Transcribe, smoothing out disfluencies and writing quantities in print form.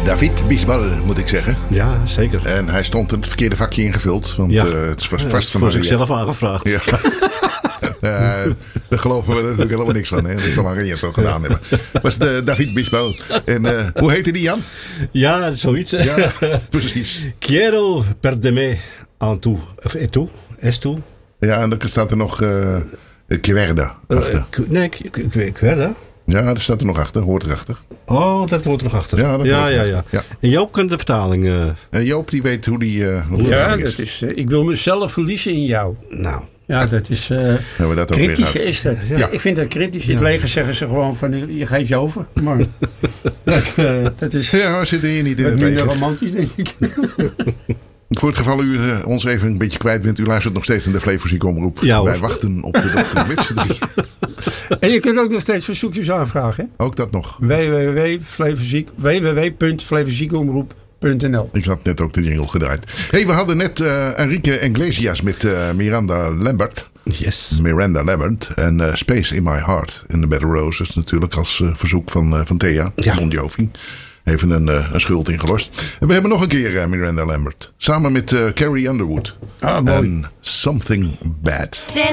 David Bisbal, moet ik zeggen. Ja, zeker. En hij stond het verkeerde vakje ingevuld. Want het was vast van voor zichzelf aangevraagd. Ja. Daar geloven we natuurlijk helemaal niks van. Hè? Dat zal Mariette zo gedaan hebben. Was David Bisbal. En hoe heette die, Jan? Ja, zoiets. Ja, precies. Quiero perderme en tu. Of et tu. Es tu. Ja, en dan staat er nog Querda achter. Nee, Querda. Ja, er staat er nog achter. Hoort erachter. Oh, dat hoort er nog achter. Ja, dat hoort erachter. Ja. En Joop kent de vertaling. Joop die weet hoe die ja, dat is. Ik wil mezelf verliezen in jou. Nou. Ja, dat is cryptisch is dat. Ja. Ik vind dat cryptisch. In het leger zeggen ze gewoon van je geeft je over. Maar dat is. Ja, we zitten hier niet in het leger. leger. Romantisch, denk ik. Voor het geval u ons even een beetje kwijt bent. U luistert nog steeds naar de Flevoziek-omroep. Ja, wij wachten op de dokter met z'n drie. En je kunt ook nog steeds verzoekjes aanvragen. Hè? Ook dat nog. www.flevoziekomroep.nl. Ik had net ook de jingle gedraaid. Hey, we hadden net Enrique Iglesias met Miranda Lambert. Yes. Miranda Lambert. En Space in My Heart. In the Battle Roses natuurlijk als verzoek van Thea. Ja. Bon Jovi. Even een schuld ingelost. En we hebben nog een keer Miranda Lambert. Samen met Carrie Underwood. Ah, mooi. En Something Bad.